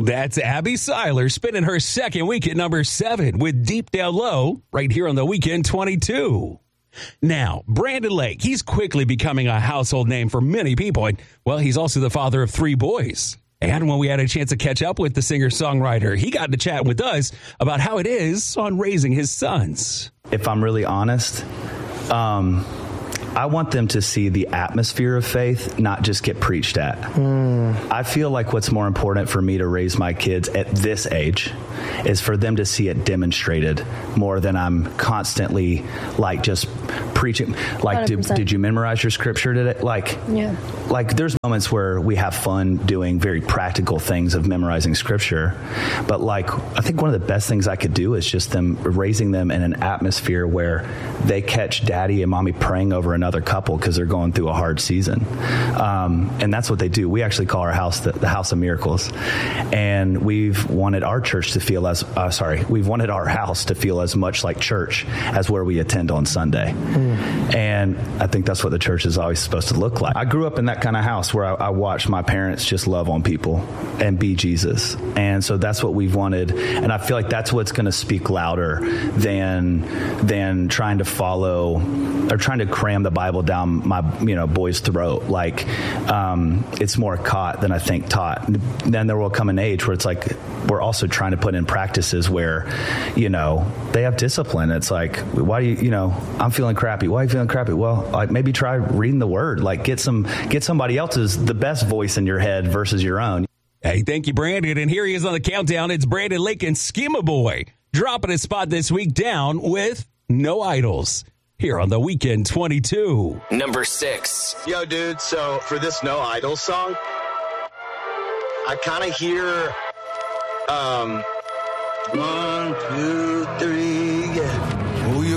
That's Abby Seiler spending her second week at number 7 with Deep Down Low right here on the Weekend 22. Now, Brandon Lake, he's quickly becoming a household name for many people. And, well, he's also the father of 3 boys. And when we had a chance to catch up with the singer-songwriter, he got to chat with us about how it is on raising his sons. If I'm really honest, I want them to see the atmosphere of faith, not just get preached at. I feel like what's more important for me to raise my kids at this age is for them to see it demonstrated more than I'm constantly like just preaching. Like, did you memorize your scripture today? Like there's moments where we have fun doing very practical things of memorizing scripture. But like, I think one of the best things I could do is just raising them in an atmosphere where they catch daddy and mommy praying over another couple because they're going through a hard season. And that's what they do. We actually call our house the House of Miracles. And we've wanted our church to feel we've wanted our house to feel as much like church as where we attend on Sunday. And I think that's what the church is always supposed to look like. I grew up in that kind of house where I watched my parents just love on people and be Jesus. And so that's what we've wanted. And I feel like that's what's going to speak louder than trying to follow or trying to cram the Bible down my boy's throat. Like it's more caught than I think taught. Then there will come an age where it's like we're also trying to put in practices where they have discipline. It's like, why do you I'm feeling crappy. Why are you feeling crappy? Well, like maybe try reading the word. Like get somebody else's the best voice in your head versus your own. Hey, thank you, Brandon. And here he is on the countdown. It's Brandon Lake and Schema Boy dropping his spot this week down with No Idols here on the Weekend 22. Number 6. Yo, dude, so for this No Idols song, I kind of hear 1, 2, 3, yeah.